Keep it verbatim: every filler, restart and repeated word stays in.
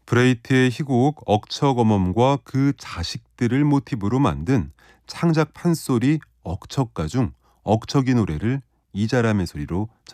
브레이트의 희곡 억척어멈과 그 자식들을 모티브로 만든 창작 판소리 억척가 중 억척이 노래를 이자람의 소리로